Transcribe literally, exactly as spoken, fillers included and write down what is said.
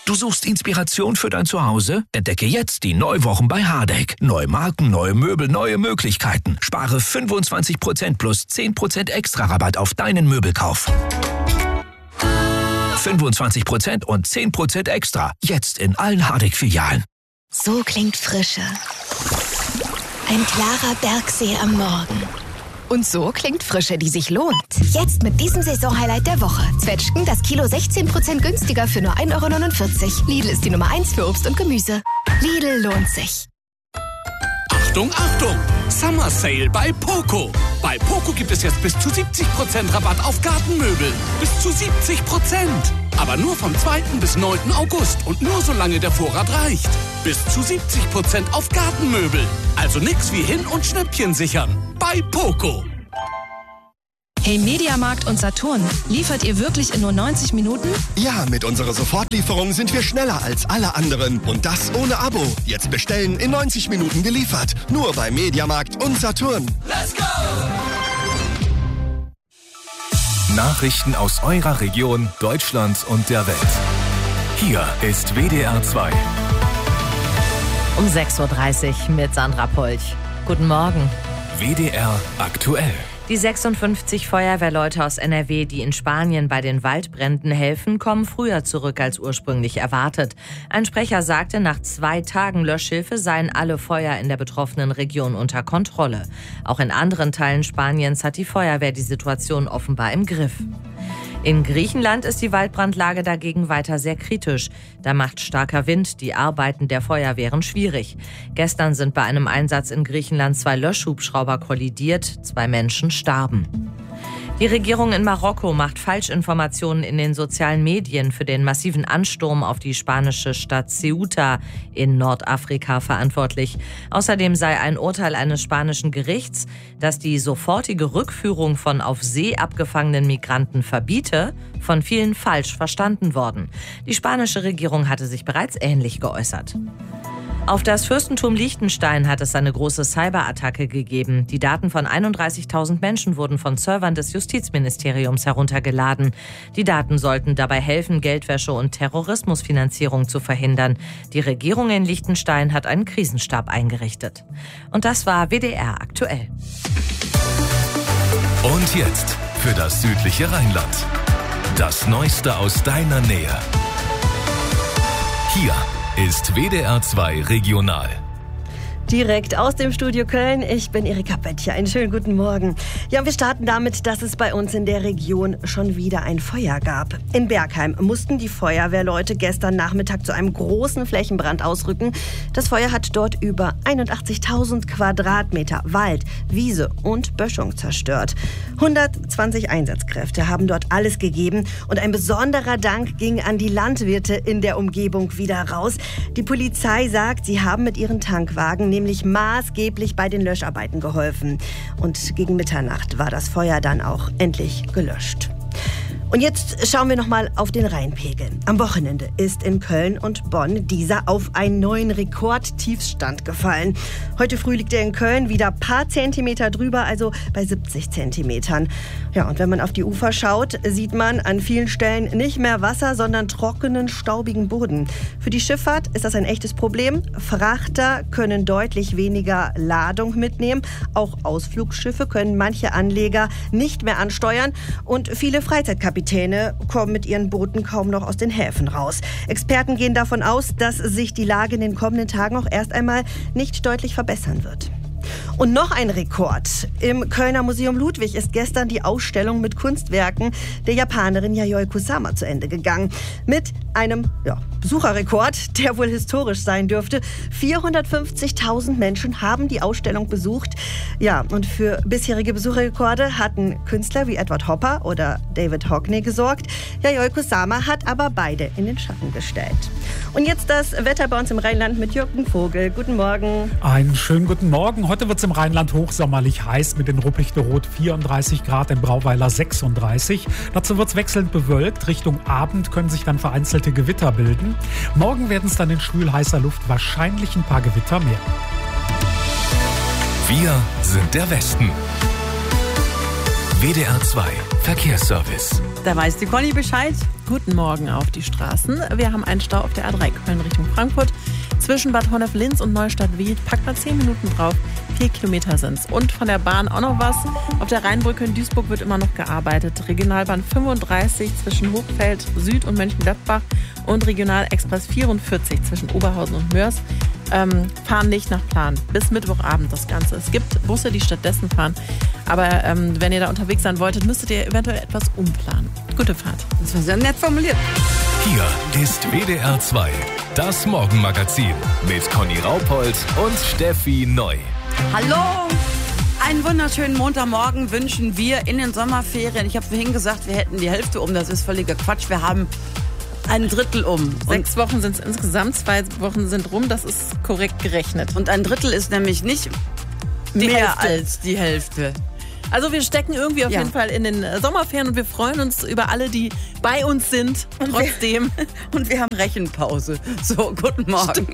Du suchst Inspiration für dein Zuhause? Entdecke jetzt die Neuwochen bei Hardegg. Neue Marken, neue Möbel, neue Möglichkeiten. Spare fünfundzwanzig Prozent plus zehn Prozent extra Rabatt auf deinen Möbelkauf. fünfundzwanzig Prozent und zehn Prozent extra. Jetzt in allen Hardegg-Filialen. So klingt Frische. Ein klarer Bergsee am Morgen. Und so klingt Frische, die sich lohnt. Jetzt mit diesem Saisonhighlight der Woche. Zwetschgen das Kilo sechzehn Prozent günstiger für nur ein Euro neunundvierzig. Lidl ist die Nummer eins für Obst und Gemüse. Lidl lohnt sich. Achtung, Achtung! Summer Sale bei Poco. Bei Poco gibt es jetzt bis zu siebzig Prozent Rabatt auf Gartenmöbel. Bis zu siebzig Prozent. Aber nur vom zweiten bis neunten August und nur solange der Vorrat reicht. Bis zu siebzig Prozent auf Gartenmöbel. Also nix wie hin und Schnäppchen sichern. Bei Poco. Hey Mediamarkt und Saturn, liefert ihr wirklich in nur neunzig Minuten? Ja, mit unserer Sofortlieferung sind wir schneller als alle anderen. Und das ohne Abo. Jetzt bestellen, in neunzig Minuten geliefert. Nur bei Mediamarkt und Saturn. Let's go! Nachrichten aus eurer Region, Deutschland und der Welt. Hier ist W D R zwei. Um sechs Uhr dreißig mit Sandra Polch. Guten Morgen. W D R aktuell. Die sechsundfünfzig Feuerwehrleute aus N R W, die in Spanien bei den Waldbränden helfen, kommen früher zurück als ursprünglich erwartet. Ein Sprecher sagte, nach zwei Tagen Löschhilfe seien alle Feuer in der betroffenen Region unter Kontrolle. Auch in anderen Teilen Spaniens hat die Feuerwehr die Situation offenbar im Griff. In Griechenland ist die Waldbrandlage dagegen weiter sehr kritisch. Da macht starker Wind die Arbeiten der Feuerwehren schwierig. Gestern sind bei einem Einsatz in Griechenland zwei Löschhubschrauber kollidiert, zwei Menschen starben. Die Regierung in Marokko macht Falschinformationen in den sozialen Medien für den massiven Ansturm auf die spanische Stadt Ceuta in Nordafrika verantwortlich. Außerdem sei ein Urteil eines spanischen Gerichts, das die sofortige Rückführung von auf See abgefangenen Migranten verbiete, von vielen falsch verstanden worden. Die spanische Regierung hatte sich bereits ähnlich geäußert. Auf das Fürstentum Liechtenstein hat es eine große Cyberattacke gegeben. Die Daten von einunddreißigtausend Menschen wurden von Servern des Justizministeriums heruntergeladen. Die Daten sollten dabei helfen, Geldwäsche und Terrorismusfinanzierung zu verhindern. Die Regierung in Liechtenstein hat einen Krisenstab eingerichtet. Und das war W D R aktuell. Und jetzt für das südliche Rheinland. Das Neueste aus deiner Nähe. Hier ist W D R zwei Regional. Direkt aus dem Studio Köln. Ich bin Erika Böttcher. Einen schönen guten Morgen. Ja, und wir starten damit, dass es bei uns in der Region schon wieder ein Feuer gab. In Bergheim mussten die Feuerwehrleute gestern Nachmittag zu einem großen Flächenbrand ausrücken. Das Feuer hat dort über einundachtzigtausend Quadratmeter Wald, Wiese und Böschung zerstört. hundertzwanzig Einsatzkräfte haben dort alles gegeben und ein besonderer Dank ging an die Landwirte in der Umgebung wieder raus. Die Polizei sagt, sie haben mit ihren Tankwagen nämlich maßgeblich bei den Löscharbeiten geholfen. Und gegen Mitternacht war das Feuer dann auch endlich gelöscht. Und jetzt schauen wir noch mal auf den Rheinpegel. Am Wochenende ist in Köln und Bonn dieser auf einen neuen Rekordtiefstand gefallen. Heute früh liegt er in Köln wieder ein paar Zentimeter drüber, also bei siebzig Zentimetern. Ja, und wenn man auf die Ufer schaut, sieht man an vielen Stellen nicht mehr Wasser, sondern trockenen, staubigen Boden. Für die Schifffahrt ist das ein echtes Problem. Frachter können deutlich weniger Ladung mitnehmen. Auch Ausflugsschiffe können manche Anleger nicht mehr ansteuern. Und viele Freizeitkapitäne kommen mit ihren Booten kaum noch aus den Häfen raus. Experten gehen davon aus, dass sich die Lage in den kommenden Tagen auch erst einmal nicht deutlich verbessern wird. Und noch ein Rekord. Im Kölner Museum Ludwig ist gestern die Ausstellung mit Kunstwerken der Japanerin Yayoi Kusama zu Ende gegangen. Mit einem ja, Besucherrekord, der wohl historisch sein dürfte. vierhundertfünfzigtausend Menschen haben die Ausstellung besucht. Ja, und für bisherige Besucherrekorde hatten Künstler wie Edward Hopper oder David Hockney gesorgt. Yayoi Kusama hat aber beide in den Schatten gestellt. Und jetzt das Wetter bei uns im Rheinland mit Jürgen Vogel. Guten Morgen. Einen schönen guten Morgen. Heute wird es im Rheinland hochsommerlich heiß mit in Ruppichte-Rot vierunddreißig Grad, im Brauweiler sechsunddreißig. Dazu wird es wechselnd bewölkt. Richtung Abend können sich dann vereinzelte Gewitter bilden. Morgen werden es dann in schwül heißer Luft wahrscheinlich ein paar Gewitter mehr. Wir sind der Westen. W D R zwei Verkehrsservice. Da weiß die Conny Bescheid. Guten Morgen auf die Straßen. Wir haben einen Stau auf der A drei Köln Richtung Frankfurt. Zwischen Bad Honnef-Linz und Neustadt-Wied packt man zehn Minuten drauf. Vier Kilometer sind's. Und von der Bahn auch noch was. Auf der Rheinbrücke in Duisburg wird immer noch gearbeitet. Regionalbahn fünfunddreißig zwischen Hochfeld Süd und Mönchengladbach und Regionalexpress vierundvierzig zwischen Oberhausen und Mörs ähm, fahren nicht nach Plan. Bis Mittwochabend das Ganze. Es gibt Busse, die stattdessen fahren. Aber ähm, wenn ihr da unterwegs sein wolltet, müsstet ihr eventuell etwas umplanen. Gute Fahrt. Das war sehr nett formuliert. Hier ist W D R zwei, das Morgenmagazin mit Conny Raupold und Steffi Neu. Hallo! Einen wunderschönen Montagmorgen wünschen wir in den Sommerferien. Ich habe vorhin gesagt, wir hätten die Hälfte um. Das ist völliger Quatsch. Wir haben ein Drittel um. Sechs Wochen sind es insgesamt, zwei Wochen sind rum. Das ist korrekt gerechnet. Und ein Drittel ist nämlich nicht die mehr Hälfte. als die Hälfte. Also wir stecken irgendwie auf Ja. jeden Fall in den Sommerferien und wir freuen uns über alle, die bei uns sind. Und Trotzdem. Wir, und wir haben Rechenpause. So, guten Morgen.